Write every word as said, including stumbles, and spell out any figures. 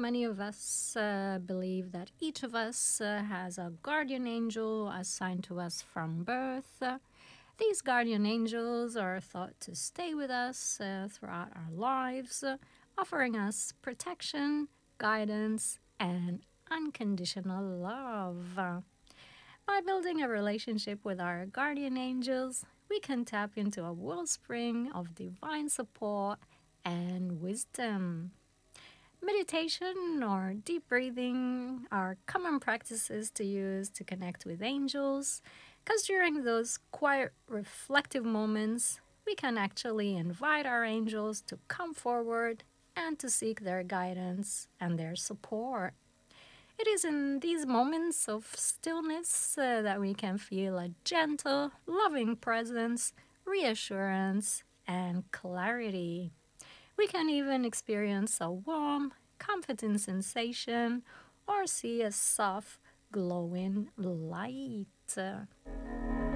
many of us uh, believe that each of us uh, has a guardian angel assigned to us from birth. Uh, these guardian angels are thought to stay with us uh, throughout our lives, uh, offering us protection, guidance, and unconditional love. Uh, by building a relationship with our guardian angels, we can tap into a wellspring of divine support and wisdom. Meditation or deep breathing are common practices to use to connect with angels, because during those quiet, reflective moments, we can actually invite our angels to come forward and to seek their guidance and their support. It is in these moments of stillness uh, that we can feel a gentle, loving presence, reassurance, and clarity. We can even experience a warm, comforting sensation or see a soft, glowing light.